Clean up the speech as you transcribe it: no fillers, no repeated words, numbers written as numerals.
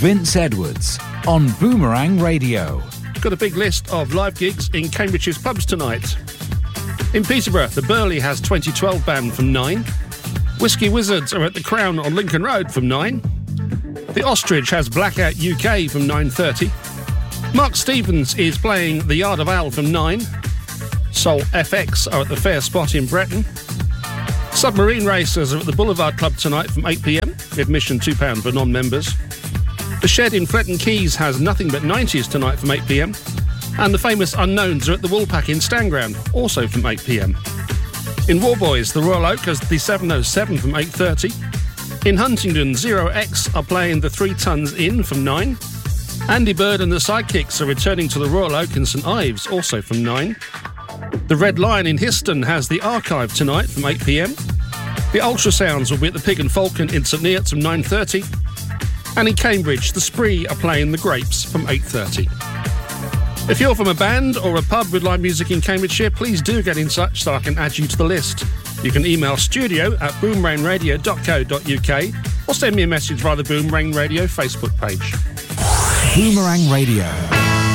Vince Edwards on Boomerang Radio. Got a big list of live gigs in Cambridge's pubs tonight. In Peterborough, the Burley has 2012 band from 9. Whiskey Wizards are at the Crown on Lincoln Road from 9. The Ostrich has Blackout UK from 9:30. Mark Stevens is playing the Yard of Owl from 9. Soul FX are at the Fair Spot in Bretton. Submarine Racers are at the Boulevard Club tonight from 8pm. Admission £2 for non-members. The Shed in Fletton Keys has Nothing But 90s tonight from 8pm. And the Famous Unknowns are at the Woolpack in Stanground, also from 8pm. In Warboys, the Royal Oak has the 707 from 8:30. In Huntingdon, 0X are playing the 3 Tons Inn from 9. Andy Bird and the Sidekicks are returning to the Royal Oak in St Ives, also from 9. The Red Lion in Histon has the Archive tonight from 8pm. The Ultrasounds will be at the Pig and Falcon in St Neots from 9:30. And in Cambridge, the Spree are playing the Grapes from 8:30. If you're from a band or a pub with live music in Cambridgeshire, please do get in touch so I can add you to the list. You can email studio@boomerangradio.co.uk or send me a message via the Boomerang Radio Facebook page. Boomerang Radio.